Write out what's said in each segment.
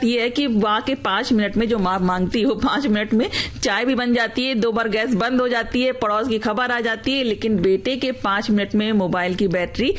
बात यह है कि वहाँ के 5 मिनट में जो माँ मांगती है वो 5 मिनट में चाय भी बन जाती है, 2 बार गैस बंद हो जाती है, पड़ोस की खबर आ जाती है, लेकिन बेटे के 5 मिनट में मोबाइल की बैटरी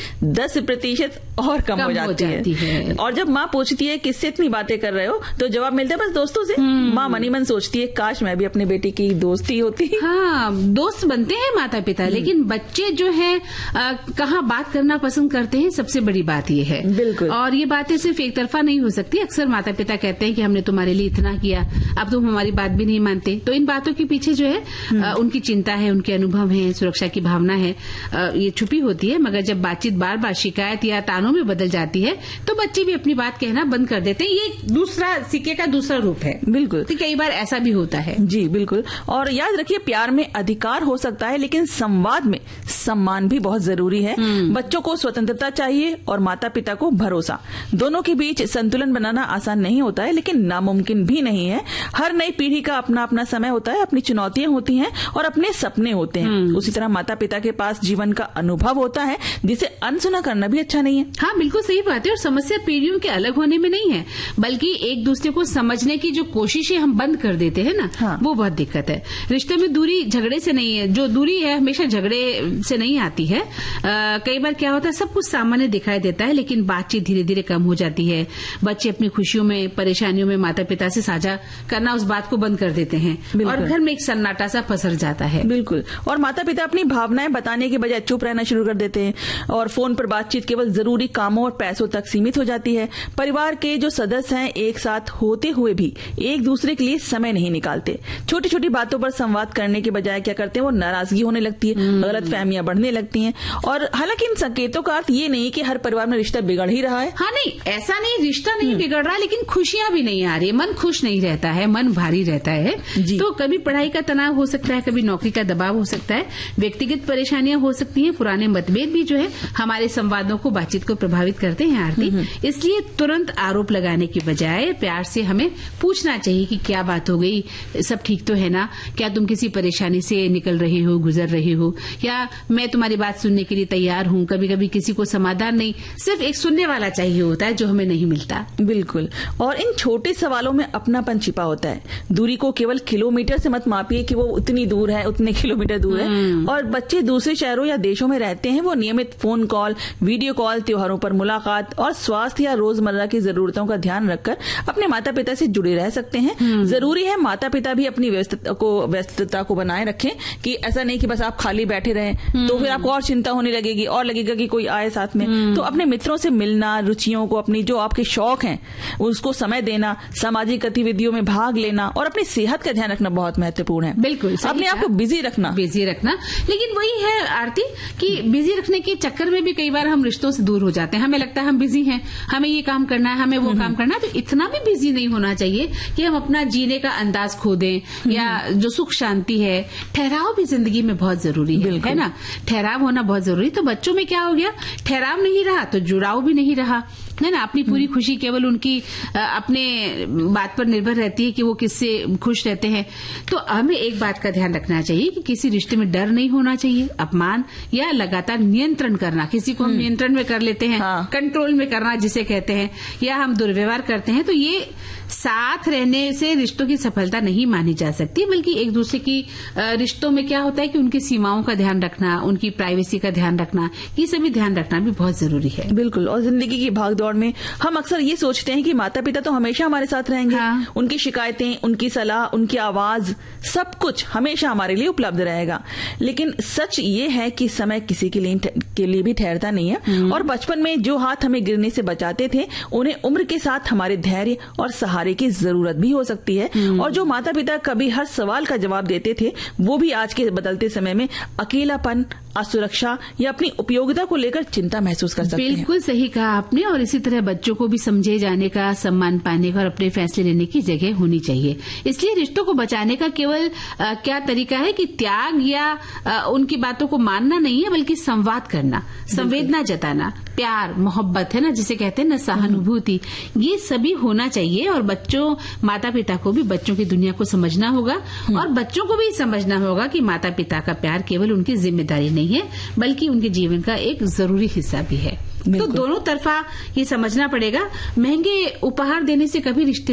10% और कम हो जाती है। और जब माँ पूछती है किससे इतनी बातें कर रहे हो, तो जवाब मिलता है बस दोस्तों से। माँ मनी मन सोचती है काश मैं भी अपने बेटे की दोस्ती होती। हाँ, दोस्त बनते हैं माता पिता, लेकिन बच्चे जो है कहाँ बात करना पसंद करते हैं, सबसे बड़ी बात ये है। बिल्कुल। और ये बातें सिर्फ एक तरफा नहीं हो सकती। अक्सर माता पिता कहते हैं कि हमने तुम्हारे लिए इतना किया, अब तुम हमारी बात भी नहीं मानते। तो इन बातों के पीछे जो है उनकी चिंता है, उनके अनुभव है, सुरक्षा की भावना है, ये छुपी होती है। मगर जब बातचीत बार बार शिकायत या तानों में बदल जाती है तो बच्चे भी अपनी बात कहना बंद कर देते हैं। ये दूसरा सिक्के का दूसरा रूप है। बिल्कुल। तो कई बार ऐसा भी होता है। जी बिल्कुल। और याद रखिए, प्यार में अधिकार हो सकता है, लेकिन संवाद में सम्मान भी बहुत जरूरी है। बच्चों को स्वतंत्रता चाहिए और माता पिता को भरोसा। दोनों के बीच संतुलन बनाना आसान नहीं होता है, लेकिन नामुमकिन भी नहीं है। हर नई पीढ़ी का अपना अपना समय होता है, अपनी चुनौतियां होती हैं और अपने सपने होते हैं। उसी तरह माता पिता के पास जीवन का अनुभव होता है, जिसे अनसुना करना भी अच्छा नहीं है। हाँ, बिल्कुल सही बात है। और समस्या पीढ़ियों के अलग होने में नहीं है, बल्कि एक दूसरे को समझने की जो कोशिशें हम बंद कर देते हैं ना, हाँ। वो बहुत दिक्कत है। रिश्ते में दूरी झगड़े से नहीं है, जो दूरी है हमेशा झगड़े से नहीं आती है। कई बार क्या होता है, सब कुछ सामान्य दिखाई देता है, लेकिन बातचीत धीरे धीरे कम हो जाती है। बच्चे अपनी खुशियों में, परेशानियों में माता पिता से साझा करना, उस बात को बंद कर देते हैं और घर में एक सन्नाटा सा पसर जाता है। बिल्कुल। और माता पिता अपनी भावनाएं बताने के बजाय चुप रहना शुरू कर देते हैं और फोन पर बातचीत केवल जरूरी कामों और पैसों तक सीमित हो जाती है। परिवार के जो सदस्य हैं एक साथ होते हुए भी एक दूसरे के लिए समय नहीं निकालते। छोटी छोटी बातों पर संवाद करने के बजाय क्या करते हैं, वो नाराजगी होने लगती है, गलत फहमियां बढ़ने लगती हैं। और हालांकि इन संकेतों का अर्थ ये नहीं कि हर परिवार में रिश्ता बिगड़ ही रहा है। हाँ, नहीं, ऐसा नहीं, रिश्ता नहीं बिगड़ रहा, लेकिन खुशियां भी नहीं आ रही, मन खुश नहीं रहता है, मन भारी रहता है। तो कभी पढ़ाई का तनाव हो सकता है, कभी नौकरी का दबाव हो सकता है, व्यक्तिगत परेशानियां हो सकती हैं, पुराने मतभेद भी जो है हमारे संवादों को, बातचीत को प्रभावित करते हैं आरती। इसलिए तुरंत आरोप लगाने की बजाय प्यार से हमें पूछना चाहिए कि क्या बात हो गई, सब ठीक तो है ना, क्या तुम किसी परेशानी से निकल रहे हो, गुजर रहे हो, या मैं तुम्हारी बात सुनने के लिए तैयार हूँ। कभी कभी किसी को समाधान नहीं, सिर्फ एक सुनने वाला चाहिए होता है, जो हमें नहीं मिलता। बिल्कुल। और इन छोटे सवालों में अपनापन छिपा होता है। दूरी को केवल किलोमीटर से मत मापिए कि वो उतनी दूर है, उतने किलोमीटर दूर है। और बच्चे दूसरे शहरों या देशों में रहते हैं, वो नियमित फोन कॉल, वीडियो कॉल, त्योहारों पर मुलाकात और स्वास्थ्य या रोजमर्रा की जरूरतों का ध्यान रखकर अपने माता पिता से जुड़े रह सकते हैं। जरूरी है माता पिता भी अपनी व्यस्तता को बनाए रखें, कि ऐसा नहीं कि बस आप खाली बैठे रहें, तो फिर आपको और चिंता होने लगेगी और लगेगा कि कोई आए साथ में। तो अपने मित्रों से मिलना, रुचियों को, अपनी जो आपके शौक हैं उसको समय देना, सामाजिक गतिविधियों में भाग लेना और अपनी सेहत का ध्यान रखना बहुत महत्वपूर्ण है। बिल्कुल, अपने आप को बिजी रखना। लेकिन वही है आरती कि बिजी रखने के चक्कर में भी कई बार हम रिश्तों से दूर हो जाते हैं। हमें लगता है हम बिजी हैं, हमें ये काम करना है, हमें वो काम करना है। तो इतना भी बिजी नहीं होना चाहिए कि हम अपना जीने का अंदाज खो दें, या जो सुख शांति है, ठहराव भी जिंदगी में बहुत जरूरी है ना। ठहराव होना बहुत जरूरी। तो बच्चों में क्या हो गया, ठहराव नहीं रहा तो जुड़ाव भी नहीं रहा, है ना। अपनी पूरी खुशी केवल उनकी अपने बात पर निर्भर रहती है कि वो किससे खुश रहते हैं। तो हमें एक बात का ध्यान रखना चाहिए कि किसी रिश्ते में डर नहीं होना चाहिए, अपमान या लगातार नियंत्रण करना। किसी को हम नियंत्रण में कर लेते हैं, कंट्रोल में करना जिसे कहते हैं, या हम दुर्व्यवहार करते हैं, तो ये साथ रहने से रिश्तों की सफलता नहीं मानी जा सकती। बल्कि एक दूसरे की रिश्तों में क्या होता है कि उनकी सीमाओं का ध्यान रखना, उनकी प्राइवेसी का ध्यान रखना, ये सभी ध्यान रखना भी बहुत जरूरी है। बिल्कुल। और जिंदगी की भागदौड़ में हम अक्सर ये सोचते हैं कि माता पिता तो हमेशा हमारे साथ रहेंगे, उनकी शिकायतें, उनकी सलाह, उनकी आवाज, सब कुछ हमेशा हमारे लिए उपलब्ध रहेगा। लेकिन सच ये है कि समय किसी के लिए भी ठहरता नहीं है। और बचपन में जो हाथ हमें गिरने से बचाते थे, उन्हें उम्र के साथ हमारे धैर्य और सहारे की जरूरत भी हो सकती है। और जो माता पिता कभी हर सवाल का जवाब देते थे, वो भी आज के बदलते समय में अकेलापन, असुरक्षा या अपनी उपयोगिता को लेकर चिंता महसूस कर सकते हैं। बिल्कुल सही कहा आपने। और इसी तरह बच्चों को भी समझे जाने का, सम्मान पाने का और अपने फैसले लेने की जगह होनी चाहिए। इसलिए रिश्तों को बचाने का केवल क्या तरीका है कि त्याग या उनकी बातों को मानना नहीं है, बल्कि संवाद करना, संवेदना जताना, प्यार, मोहब्बत, है ना, जिसे कहते हैं ना, सहानुभूति, ये सभी होना चाहिए। और बच्चों, माता पिता को भी बच्चों की दुनिया को समझना होगा और बच्चों को भी समझना होगा कि माता पिता का प्यार केवल उनकी जिम्मेदारी नहीं है, बल्कि उनके जीवन का एक जरूरी हिस्सा भी है। तो दोनों तरफा ये समझना पड़ेगा। महंगे उपहार देने से कभी रिश्ते